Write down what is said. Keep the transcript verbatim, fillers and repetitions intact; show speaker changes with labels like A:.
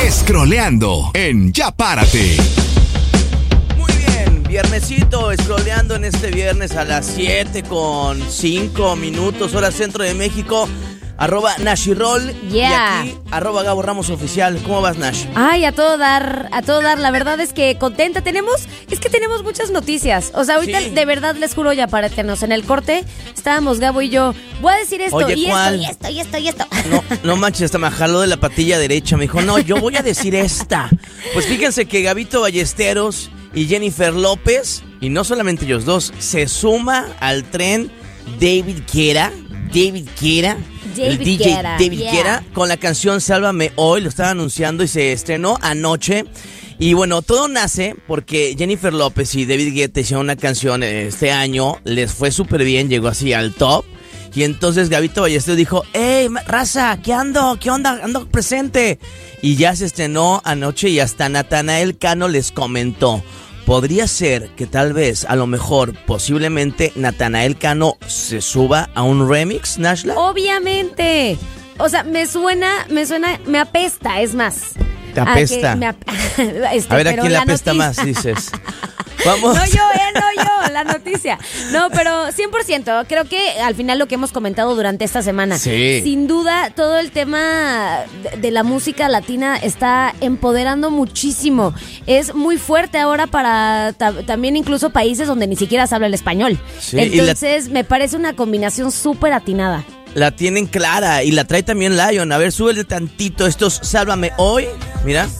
A: Scrolleando en Ya Párate.
B: Muy bien, viernesito, scrolleando en este viernes a las siete con cinco minutos, hora centro de México. Arroba Nashirol.
C: Yeah.
B: Y aquí, arroba Gabo Ramos Oficial. ¿Cómo vas, Nash?
C: Ay, a todo dar, a todo dar. La verdad es que contenta. Tenemos, es que tenemos muchas noticias. O sea, ahorita
B: Sí.
C: de verdad les juro, ya páratenos. En el corte estábamos Gabo y yo. Voy a decir esto,
B: Oye,
C: y
B: ¿cuál?
C: esto, y esto, y esto, y esto.
B: No, no manches, hasta me jaló de la patilla derecha. Me dijo, no, yo voy a decir esta. Pues fíjense que Gabito Ballesteros y Jennifer López, y no solamente ellos dos, se suma al tren David Guetta. David Guetta. El
C: David
B: D J
C: Guetta,
B: David
C: yeah.
B: Guetta con la canción Sálvame Hoy, lo estaba anunciando y se estrenó anoche. Y bueno, todo nace porque Jennifer López y David Guetta hicieron una canción este año, les fue súper bien, llegó así al top. Y entonces Gabito Ballesteros dijo, hey, raza, ¿qué ando? ¿Qué onda? Ando presente. Y ya se estrenó anoche y hasta Natanael Cano les comentó. Podría ser que tal vez, a lo mejor, posiblemente, Natanael Cano se suba a un remix, Nashla.
C: Obviamente. O sea, me suena, me suena, me apesta, es más.
B: Te apesta.
C: A, me ap- este,
B: A ver, ¿a
C: pero
B: quién le
C: la
B: apesta
C: noticia-
B: más, dices? Vamos.
C: No yo, eh, no yo, la noticia. No, pero cien por ciento, creo que al final lo que hemos comentado durante esta semana.
B: Sí.
C: Sin duda, todo el tema de, de la música latina está empoderando muchísimo. Es muy fuerte ahora para ta- también incluso países donde ni siquiera se habla el español.
B: Sí, y la-
C: Entonces, me parece una combinación súper atinada.
B: La tienen clara y la trae también Lion. A ver, súbele tantito estos Sálvame Hoy. Mira.